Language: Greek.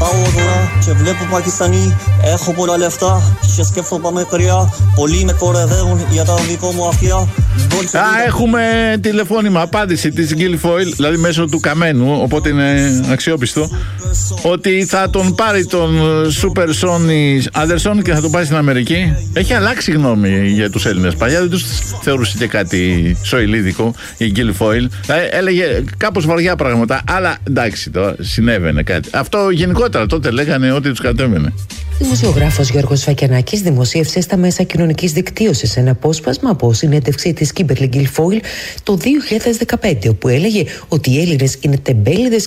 Πάω τώρα και βλέπω Πακιστανί, έχω πολλά λεφτά και σκέφτομαι μακριά. Πολλοί με κορεδεύουν για τα δικό μου αυτιά. Έχουμε τηλεφώνημα, απάντηση της Guilfoyle, δηλαδή μέσω του Καμένου, οπότε είναι αξιόπιστο, ότι θα τον πάρει τον Super Sonny Anderson και θα τον πάει στην Αμερική. Έχει αλλάξει γνώμη για τους Έλληνες. Παλιά δεν τους θεωρούσε και κάτι σοηλίδικο η Guilfoyle. Έλεγε κάπως βαριά πράγματα, αλλά εντάξει, τώρα συνέβαινε κάτι. Αυτό γενικότερα τότε λέγανε ότι τους κατέβαινε. Δημοσιογράφος Γιώργος Φακιανάκης δημοσίευσε στα μέσα κοινωνικής δικτύωσης ένα απόσπασμα από συνέντευξη της Kimberly Guilfoyle το 2015, όπου έλεγε ότι οι Έλληνες είναι τεμπέληδες